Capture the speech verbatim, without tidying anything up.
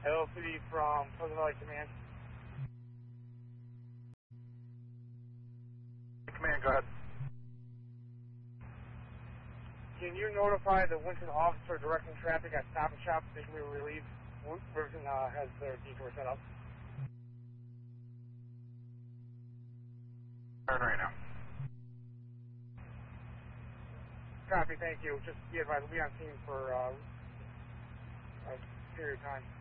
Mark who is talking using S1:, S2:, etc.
S1: Hello, City from Pleasant Valley Command.
S2: Command, go ahead.
S1: Can you notify the Winston officer directing traffic at Stop and Shop so they can be relieved? Riverton uh, has their detour set up.
S2: Turn right now.
S1: Copy, thank you. Just be advised, we'll be on scene for uh, a period of time.